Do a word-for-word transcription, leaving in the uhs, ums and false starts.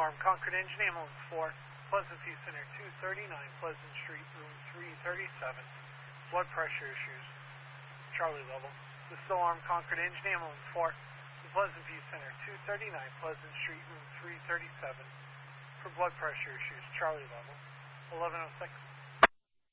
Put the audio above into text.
Armed Concord Engine Ambulance four, Pleasant View Center two thirty-nine, Pleasant Street, room three thirty-seven. Blood pressure issues. Charlie level. The Still Armed Concord Engine Ambulance four, Pleasant View Center two thirty-nine, Pleasant Street, room three thirty-seven. For blood pressure issues, Charlie level. eleven oh six.